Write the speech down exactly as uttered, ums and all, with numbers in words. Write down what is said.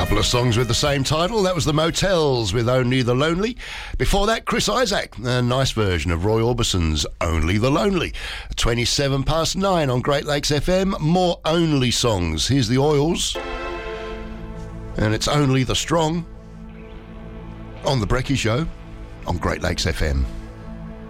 Couple of songs with the same title. That was the Motels with Only the Lonely. Before that, Chris Isaak, a nice version of Roy Orbison's Only the Lonely. twenty-seven past nine on Great Lakes F M. More Only songs. Here's the Oils. And it's Only the Strong on The Brekkie Show on Great Lakes F M.